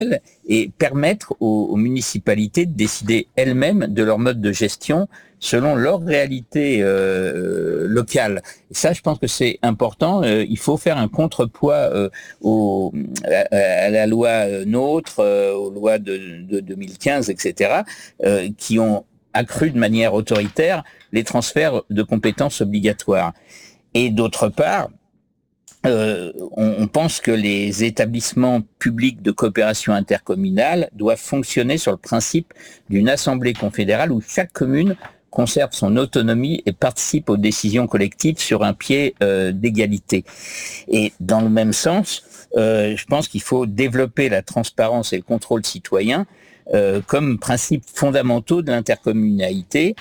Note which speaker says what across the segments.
Speaker 1: et permettre aux municipalités de décider elles-mêmes de leur mode de gestion selon leur réalité locale. Et ça, je pense que c'est important. Il faut faire un contrepoids à la loi NOTRe, aux lois de 2015, etc., qui ont accru de manière autoritaire les transferts de compétences obligatoires. Et d'autre part, on pense que les établissements publics de coopération intercommunale doivent fonctionner sur le principe d'une assemblée confédérale où chaque commune conserve son autonomie et participe aux décisions collectives sur un pied d'égalité. Et dans le même sens, je pense qu'il faut développer la transparence et le contrôle citoyen comme principes fondamentaux de l'intercommunalité,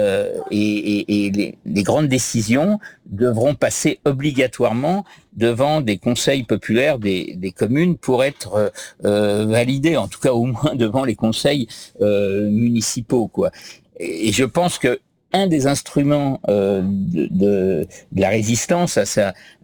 Speaker 1: et les grandes décisions devront passer obligatoirement devant des conseils populaires des communes pour être validées, en tout cas au moins devant les conseils municipaux, quoi. Et je pense que un des instruments de la résistance à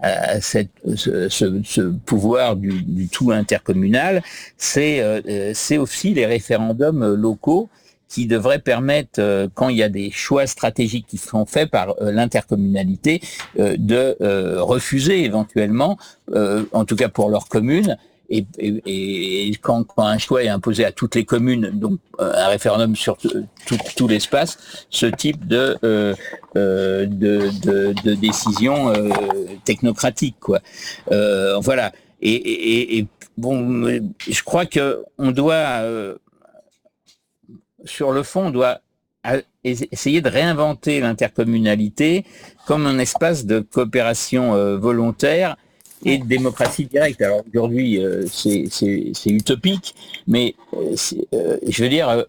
Speaker 1: ce pouvoir du tout intercommunal, c'est aussi les référendums locaux qui devraient permettre, quand il y a des choix stratégiques qui sont faits par l'intercommunalité, de refuser éventuellement, en tout cas pour leur commune. Et quand un choix est imposé à toutes les communes, donc un référendum sur tout l'espace, ce type de décision technocratique, quoi. Voilà. Et bon, je crois que on doit, sur le fond, on doit essayer de réinventer l'intercommunalité comme un espace de coopération volontaire et de démocratie directe. Alors aujourd'hui, c'est utopique, mais je veux dire,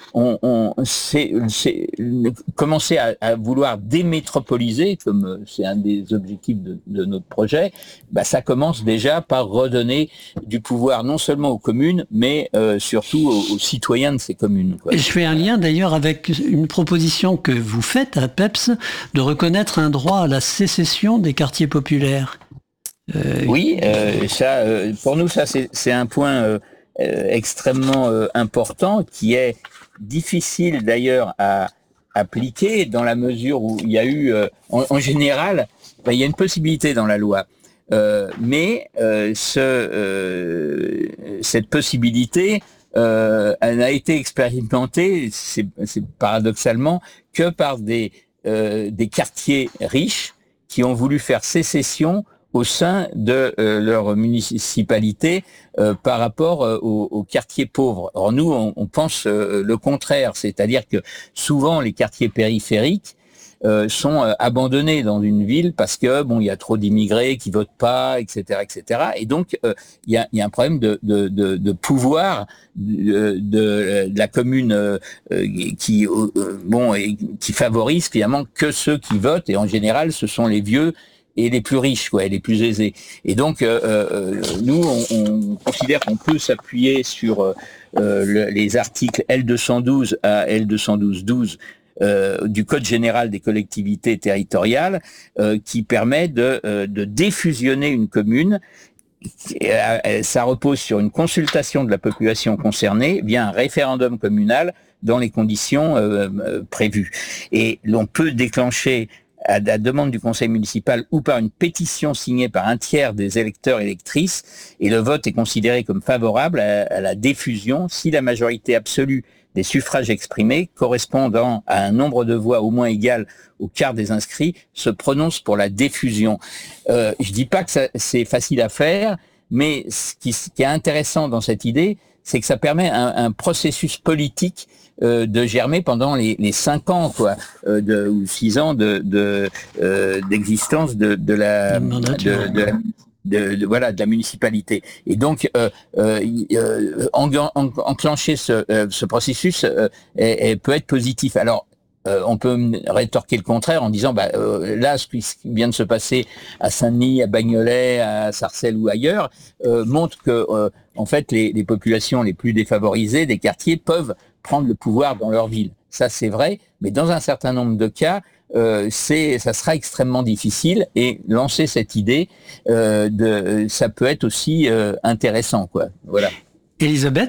Speaker 1: commencer à vouloir démétropoliser, comme c'est un des objectifs de notre projet, bah, ça commence déjà par redonner du pouvoir non seulement aux communes, mais surtout aux citoyens de ces communes, quoi.
Speaker 2: Et je fais un lien d'ailleurs avec une proposition que vous faites à PEPS de reconnaître un droit à la sécession des quartiers populaires.
Speaker 1: Oui, ça, pour nous, ça c'est un point extrêmement important qui est difficile d'ailleurs à appliquer dans la mesure où il y a eu, en général, ben, il y a une possibilité dans la loi, mais cette possibilité elle n'a été expérimentée, c'est paradoxalement, que par des quartiers riches qui ont voulu faire sécession au sein de leur municipalité par rapport aux quartiers pauvres. Or nous, on pense le contraire, c'est-à-dire que souvent les quartiers périphériques sont abandonnés dans une ville parce que bon, il y a trop d'immigrés qui votent pas, etc., etc. Et donc il y a un problème de pouvoir de la commune qui bon et qui favorise finalement que ceux qui votent, et en général ce sont les vieux et les plus riches, quoi, et les plus aisés. Et donc, nous, on considère qu'on peut s'appuyer sur les articles L212 à L212-12 du Code général des collectivités territoriales, qui permet de défusionner une commune. Ça repose sur une consultation de la population concernée via un référendum communal dans les conditions prévues. Et l'on peut déclencher à la demande du conseil municipal ou par une pétition signée par un tiers des électeurs et électrices, et le vote est considéré comme favorable à la diffusion si la majorité absolue des suffrages exprimés correspondant à un nombre de voix au moins égal au quart des inscrits se prononce pour la diffusion. Je dis pas que c'est facile à faire, mais ce qui est intéressant dans cette idée, c'est que ça permet un processus politique de germer pendant les 5 ans, quoi, ou 6 ans d'existence de la municipalité. Et donc enclencher ce processus peut être positif. Alors on peut rétorquer le contraire en disant là, ce qui vient de se passer à Saint-Denis, à Bagnolet, à Sarcelles ou ailleurs montre que en fait les populations les plus défavorisées des quartiers peuvent prendre le pouvoir dans leur ville. Ça c'est vrai, mais dans un certain nombre de cas ça sera extrêmement difficile, et lancer cette idée ça peut être aussi intéressant, quoi. Voilà.
Speaker 2: Elisabeth,